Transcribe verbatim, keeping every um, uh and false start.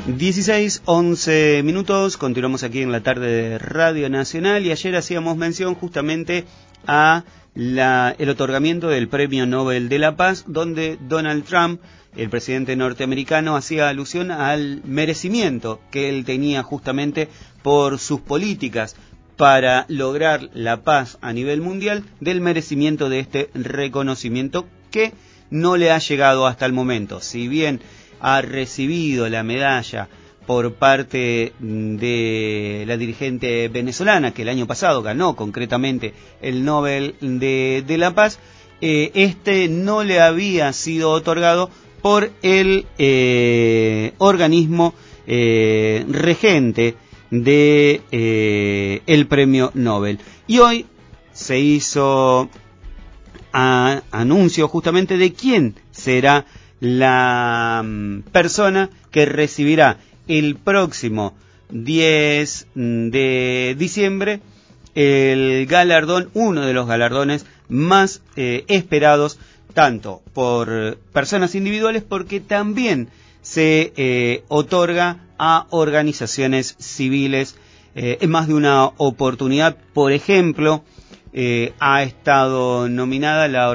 dieciséis, once minutos, continuamos aquí en la tarde de Radio Nacional y ayer hacíamos mención justamente a la, el otorgamiento del Premio Nobel de la Paz, donde Donald Trump, el presidente norteamericano, hacía alusión al merecimiento que él tenía justamente por sus políticas para lograr la paz a nivel mundial, del merecimiento de este reconocimiento que no le ha llegado hasta el momento. Si bien ha recibido la medalla por parte de la dirigente venezolana, que el año pasado ganó concretamente el Nobel de, de la Paz, eh, este no le había sido otorgado por el eh, organismo eh, regente de eh, el premio Nobel. Y hoy se hizo a, anuncio justamente de quién será la um, persona que recibirá el próximo diez de diciembre el galardón, uno de los galardones más eh, esperados tanto por personas individuales, porque también se eh, otorga a organizaciones civiles eh, en más de una oportunidad. Por ejemplo, eh, ha estado nominada la